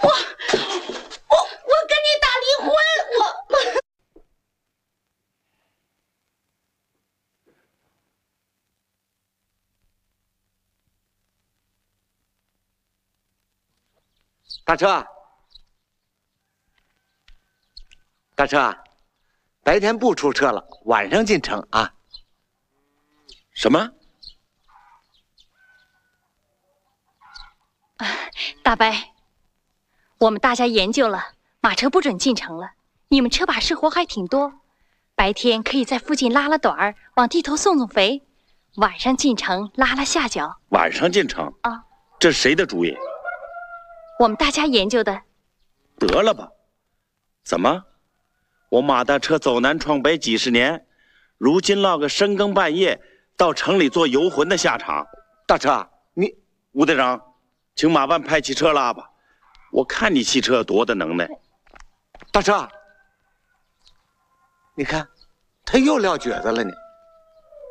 我跟你打离婚， 大车，大车，白天不出车了，晚上进城啊。 什么？ 大伯，我们大家研究了，马车不准进城了。你们车把式活还挺多，白天可以在附近拉拉短儿，往地头送送肥，晚上进城拉拉下脚。 晚上进城啊？ 这是谁的主意？ 我们大家研究的。 得了吧？怎么？我马大车走南闯北几十年，如今落个深更半夜到城里做游魂的下场。 大车，你吴队长，请马办派汽车拉吧。我看你汽车有多大能耐。 大车，你看，他又撂蹶子了你。